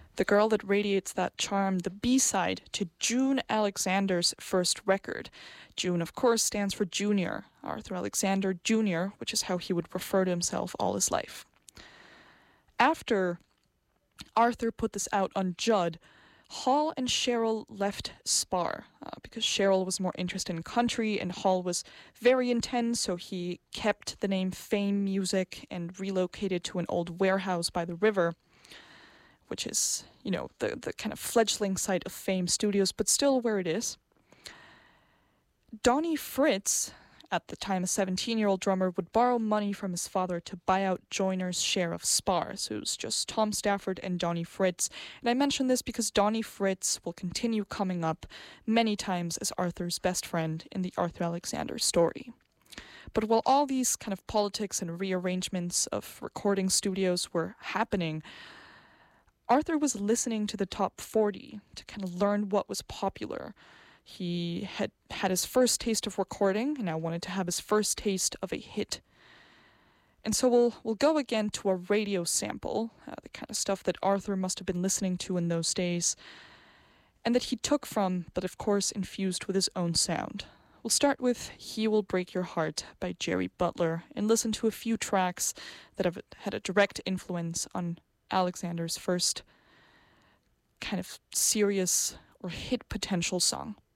The Girl That Radiates That Charm, the B-side to June Alexander's first record. June, of course, stands for Junior, Arthur Alexander Jr., which is how he would refer to himself all his life. After Arthur put this out on Judd, Hall and Cheryl left Spar because Cheryl was more interested in country and Hall was very intense, so he kept the name Fame Music and relocated to an old warehouse by the river, which is, the kind of fledgling site of Fame Studios, but still where it is. Donnie Fritz, at the time a 17-year-old drummer, would borrow money from his father to buy out Joyner's share of Spar. So it was just Tom Stafford and Donnie Fritz. And I mention this because Donnie Fritz will continue coming up many times as Arthur's best friend in the Arthur Alexander story. But while all these kind of politics and rearrangements of recording studios were happening, Arthur was listening to the top 40 to kind of learn what was popular. He had had his first taste of recording and now wanted to have his first taste of a hit. And so we'll go again to a radio sample, the kind of stuff that Arthur must have been listening to in those days, and that he took from, but of course infused with his own sound. We'll start with He Will Break Your Heart by Jerry Butler and listen to a few tracks that have had a direct influence on Alexander's first kind of serious or hit potential song.